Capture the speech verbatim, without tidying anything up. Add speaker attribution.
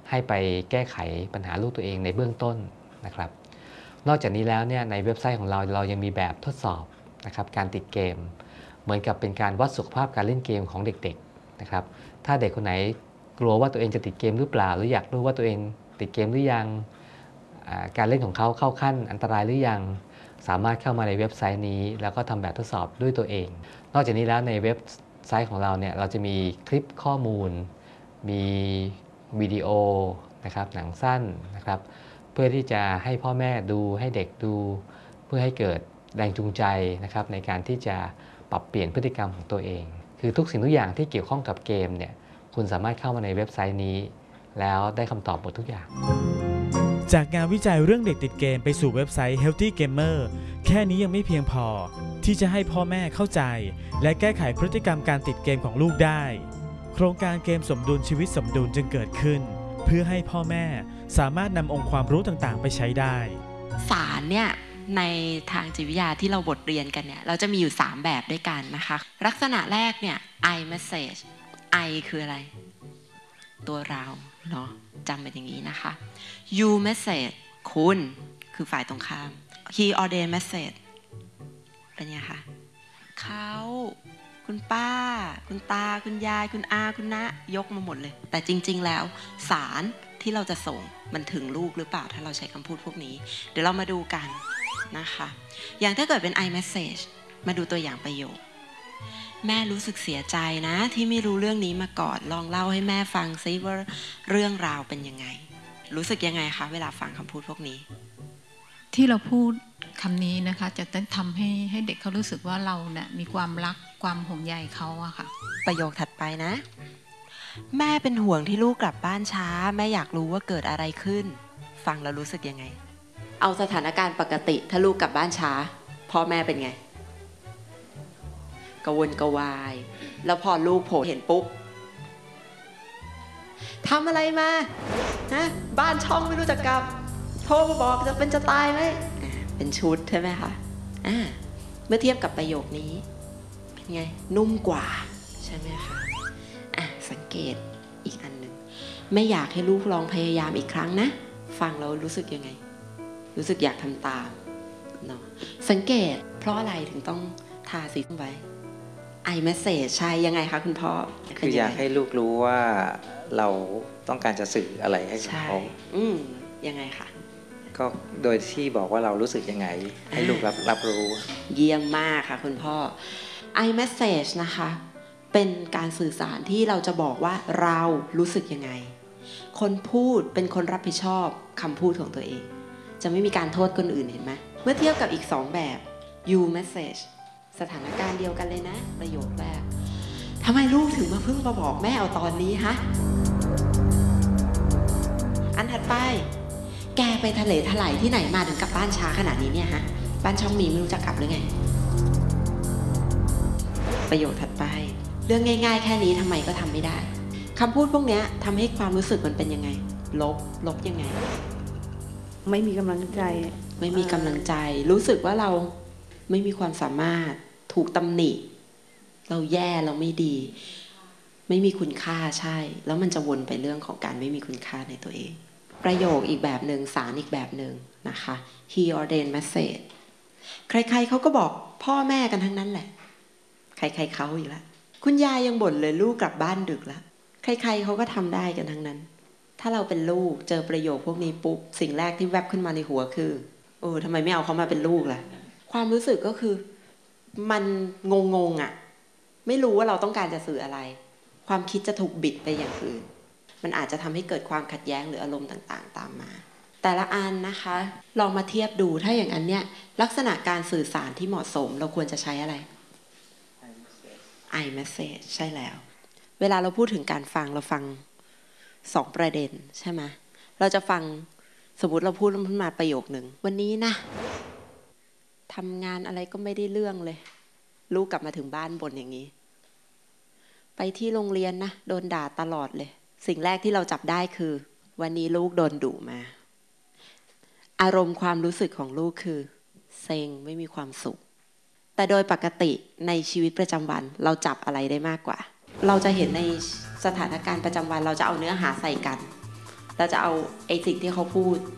Speaker 1: ให้ไปแก้ไขปัญหาลูกตัวเองในเบื้องต้นนะครับนอกจากนี้แล้วเนี่ยในเว็บไซต์ของเราเรายังมีแบบทดสอบนะครับการติดเกมเหมือนกับเป็นการวัดสุขภาพการเล่นเกมของเด็กๆนะครับถ้าเด็กคนไหนกลัวว่าตัวเองจะติดเกมหรือเปล่าหรืออยากรู้ว่าตัวเองติดเกมหรือยังการเล่นของเขาเข้าขั้นอันตรายหรือยังสามารถเข้ามาในเว็บไซต์นี้แล้วก็ทำแบบทดสอบด้วยตัวเองนอกจากนี้แล้วในเว็บไซต์ของเราเนี่ยเราจะมีคลิปข้อมูลมีวิดีโอนะครับหนังสั้นนะครับเพื่อที่จะให้พ่อแม่ดูให้เด็กดูเพื่อให้เกิดแรงจูงใจนะครับในการที่จะปรับเปลี่ยนพฤติกรรมของตัวเองคือทุกสิ่งทุกอย่างที่เกี่ยวข้องกับเกมเนี่ยคุณสามารถเข้ามาในเว็บไซต์นี้แล้วได้คำตอบหมดทุกอย่าง
Speaker 2: จากงานวิจัยเรื่องเด็กติดเกมไปสู่เว็บไซต์ Healthy Gamer แค่นี้ยังไม่เพียงพอที่จะให้พ่อแม่เข้าใจและแก้ไขพฤติกรรมการติดเกมของลูกได้โครงการเกมสมดุลชีวิตสมดุลจึงเกิดขึ้นเพื่อให้พ่อแม่สามารถนำองค์ความรู้ต่างๆไปใช้ได้
Speaker 3: สารเนี่ยในทางจิตวิทยาที่เราบทเรียนกันเนี่ยเราจะมีอยู่สามแบบด้วยกันนะคะลักษณะแรกเนี่ย I message I คืออะไรตัวเราเนาะจำเป็นอย่างนี้นะคะ You message คุณคือฝ่ายตรงข้าม He or they message เป็นไงคะเขาคุณป้าคุณตาคุณยายคุณอาคุณน้ายกมาหมดเลยแต่จริงๆแล้วสารที่เราจะส่งมันถึงลูกหรือเปล่าถ้าเราใช้คำพูดพวกนี้เดี๋ยวเรามาดูกันนะคะอย่างถ้าเกิดเป็น I message มาดูตัวอย่างประโยคแม่รู้สึกเสียใจนะที่ไม่รู้เรื่องนี้มาก่อนลองเล่าให้แม่ฟังซิว่าเรื่องราวเป็นยังไงรู้สึกยังไงคะเวลาฟังคำพูดพวกนี้
Speaker 4: ที่เราพูดคำนี้นะคะจะต้องทำให้ให้เด็กเขารู้สึกว่าเราเนี่ยมีความรักความห่วงใยเขาอะค่ะ
Speaker 3: ประโยคถัดไปนะแม่เป็นห่วงที่ลูกกลับบ้านช้าแม่อยากรู้ว่าเกิดอะไรขึ้นฟังแล้วรู้สึกยังไงเอาสถานการณ์ปกติถ้าลูกกลับบ้านช้าพ่อแม่เป็นไงกระวนกระวายแล้วพอลูกโผล่เห็นปุ๊บทำอะไรมาฮะบ้านช่องไม่รู้จักกลับโทรมาบอกจะเป็นจะตายไหมเป็นชุดใช่ไหมคะอ่าเมื่อเทียบกับประโยคนี้เป็นไงนุ่มกว่าใช่ไหมคะอ่ะสังเกตอีกอันหนึ่งไม่อยากให้ลูกลองพยายามอีกครั้งนะฟังแล้วรู้สึกยังไงรู้สึกอยากทำตามเนาะสังเกตเพราะอะไรถึงต้องทาสีไว้ไอเมสเซจใช่ยังไงคะคุณพ่อ
Speaker 5: คืออยากให้ลูกรู้ว่าเราต้องการจะสื่ออะไรให้กับเขา
Speaker 3: อืมยังไงคะ
Speaker 5: ก็โดยที่บอกว่าเรารู้สึกยังไงให้ลูกรับรับรู้
Speaker 3: เยี่ยมมากค่ะคุณพ่อ I message นะคะเป็นการสื่อสารที่เราจะบอกว่าเรารู้สึกยังไงคนพูดเป็นคนรับผิดชอบคำพูดของตัวเองจะไม่มีการโทษคนอื่นเห็นไหมเมื่อเทียบกับอีกสองแบบ You message สถานการณ์เดียวกันเลยนะประโยคแรกทำไมลูกถึงมาเพิ่งมาบอกแม่เอาตอนนี้ฮะอันถัดไปแกไปทะเลถลายที่ไหนมาถึงกลับบ้านช้าขนาดนี้เนี่ยฮะบ้านช่องมีไม่รู้จักกลับหรือไงประโยคถัดไปเรื่องง่ายๆแค่นี้ทำไมก็ทำไม่ได้คำพูดพวกนี้ทำให้ความรู้สึกมันเป็นยังไงลบลบยังไง
Speaker 6: ไม่มีกำลังใจ
Speaker 3: ไม่มีกำลังใจรู้สึกว่าเราไม่มีความสามารถถูกตำหนิเราแย่เราไม่ดีไม่มีคุณค่าใช่แล้วมันจะวนไปเรื่องของการไม่มีคุณค่าในตัวเองประโยคอีกแบบหนึ่งสารอีกแบบหนึ่งนะคะ he or they message ใครๆเขาก็บอกพ่อแม่กันทั้งนั้นแหละใครๆเขาอยู่แล้วคุณยายยังบ่นเลยลูกกลับบ้านดึกแล้วใครๆเขาก็ทำได้กันทั้งนั้นถ้าเราเป็นลูกเจอประโยคพวกนี้ปุ๊บสิ่งแรกที่แวบขึ้นมาในหัวคือโอ้ทำไมไม่เอาเขามาเป็นลูกล่ะความรู้สึกก็คือมันงงๆอ่ะไม่รู้ว่าเราต้องการจะสื่ออะไรความคิดจะถูกบิดไปอย่างอื่นมันอาจจะทำให้เกิดความขัดแย้งหรืออารมณ์ต่างๆตามมาแต่ละอันนะคะลองมาเทียบดูถ้าอย่างนั้นเนี่ยลักษณะการสื่อสารที่เหมาะสมเราควรจะใช้อะไร I message ใช่แล้วเวลาเราพูดถึงการฟังเราฟังสองประเด็นใช่ไหมเราจะฟังสมมติเราพูดขึ้นมาประโยคหนึ่งวันนี้นะทำงานอะไรก็ไม่ได้เรื่องเลยลูกกลับมาถึงบ้านบ่นอย่างนี้ไปที่โรงเรียนนะโดนด่าตลอดเลยสิ่งแรกที่เราจับได้คือวันนี้ลูกโดนดุมาอารมณ์ความรู้สึกของลูกคือเซ็งไม่มีความสุขแต่โดยปกติในชีวิตประจำวันเราจับอะไรได้มากกว่าเราจะเห็นในสถานการณ์ประจำวันเราจะเอาเนื้อหาใส่กันเราจะเอาไอ้สิ่งที่เขาพูด